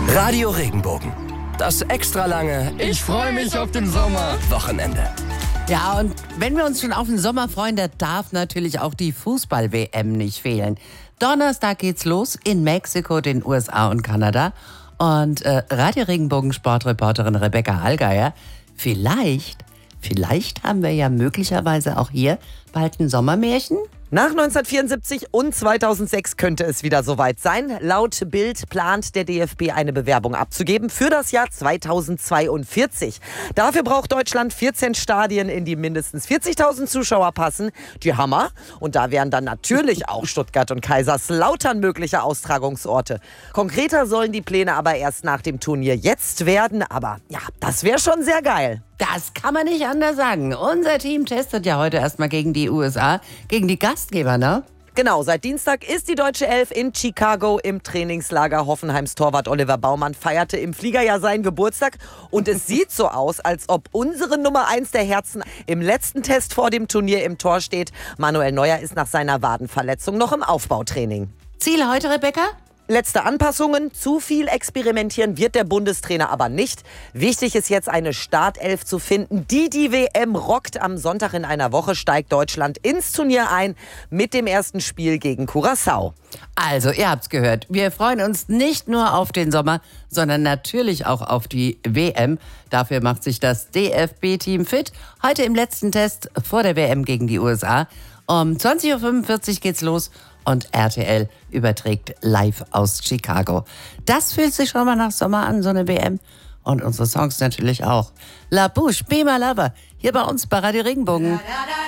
Radio Regenbogen. Das extra lange Ich freue mich auf den Sommer. Wochenende. Ja, und wenn wir uns schon auf den Sommer freuen, da darf natürlich auch die Fußball-WM nicht fehlen. Donnerstag geht's los in Mexiko, den USA und Kanada. Und Radio Regenbogen Sportreporterin Rebecca Hallgeier, vielleicht haben wir ja möglicherweise auch hier bald ein Sommermärchen. Nach 1974 und 2006 könnte es wieder soweit sein. Laut Bild plant der DFB eine Bewerbung abzugeben für das Jahr 2042. Dafür braucht Deutschland 14 Stadien, in die mindestens 40.000 Zuschauer passen. Die Hammer. Und da wären dann natürlich auch Stuttgart und Kaiserslautern mögliche Austragungsorte. Konkreter sollen die Pläne aber erst nach dem Turnier jetzt werden. Aber ja, das wäre schon sehr geil. Das kann man nicht anders sagen. Unser Team testet ja heute erstmal gegen die USA, gegen die Gastgeber, ne? Genau, seit Dienstag ist die deutsche Elf in Chicago im Trainingslager. Hoffenheims Torwart Oliver Baumann feierte im Flieger ja seinen Geburtstag. Und es sieht so aus, als ob unsere Nummer 1 der Herzen im letzten Test vor dem Turnier im Tor steht. Manuel Neuer ist nach seiner Wadenverletzung noch im Aufbautraining. Ziel heute, Rebecca? Letzte Anpassungen. Zu viel experimentieren wird der Bundestrainer aber nicht. Wichtig ist jetzt eine Startelf zu finden, die WM rockt. Am Sonntag in einer Woche steigt Deutschland ins Turnier ein mit dem ersten Spiel gegen Curaçao. Also, ihr habt's gehört. Wir freuen uns nicht nur auf den Sommer, sondern natürlich auch auf die WM. Dafür macht sich das DFB-Team fit. Heute im letzten Test vor der WM gegen die USA. Um 20.45 Uhr geht's los und RTL überträgt live aus Chicago. Das fühlt sich schon mal nach Sommer an, so eine WM. Und unsere Songs natürlich auch. La Bouche, Be My Lover, hier bei uns bei Radio Regenbogen.